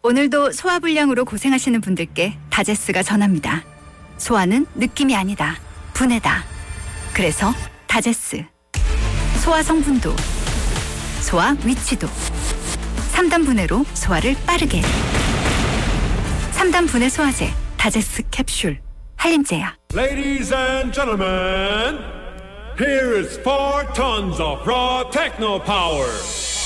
오늘도 소화불량으로 고생하시는 분들께 다제스가 전합니다. 소화는 느낌이 아니다. 분해다. 그래서 다제스. 소화 성분도, 소화 위치도 3단 분해로 소화를 빠르게. 3단 분해 소화제 다제스 캡슐. 한림제약. Ladies and gentlemen, here is 4 tons of raw techno power.